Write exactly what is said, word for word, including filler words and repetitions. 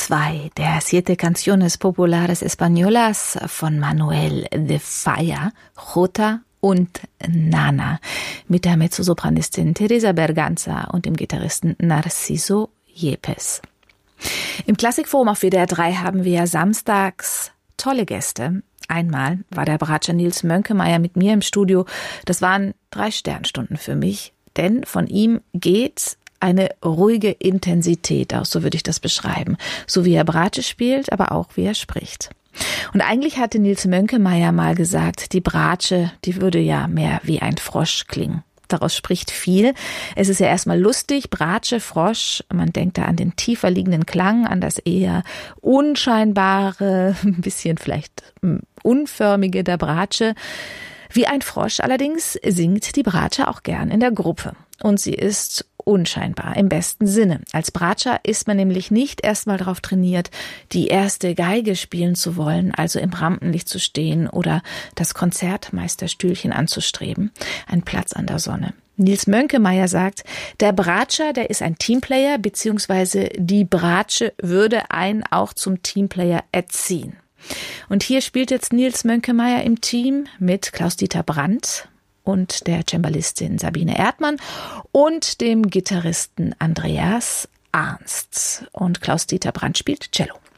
zwei der Siete Canciones Populares Españolas von Manuel de Falla, Jota und Nana, mit der Mezzosopranistin Teresa Berganza und dem Gitarristen Narciso Yepes. Im Klassikforum auf W D R drei haben wir samstags tolle Gäste. Einmal war der Bratscher Nils Mönkemeyer mit mir im Studio. Das waren drei Sternstunden für mich, denn von ihm geht eine ruhige Intensität aus, so würde ich das beschreiben. So wie er Bratsche spielt, aber auch wie er spricht. Und eigentlich hatte Nils Mönkemeyer mal gesagt, die Bratsche, die würde ja mehr wie ein Frosch klingen. Daraus spricht viel. Es ist ja erstmal lustig, Bratsche, Frosch. Man denkt da an den tiefer liegenden Klang, an das eher unscheinbare, ein bisschen vielleicht unförmige der Bratsche. Wie ein Frosch allerdings singt die Bratsche auch gern in der Gruppe. Und sie ist unscheinbar, im besten Sinne. Als Bratscher ist man nämlich nicht erstmal darauf trainiert, die erste Geige spielen zu wollen, also im Rampenlicht zu stehen oder das Konzertmeisterstühlchen anzustreben. Ein Platz an der Sonne. Nils Mönkemeyer sagt, der Bratscher, der ist ein Teamplayer, beziehungsweise die Bratsche würde einen auch zum Teamplayer erziehen. Und hier spielt jetzt Nils Mönkemeyer im Team mit Klaus-Dieter Brandt und der Cembalistin Sabine Erdmann und dem Gitarristen Andreas Arnst. Und Klaus-Dieter Brandt spielt Cello.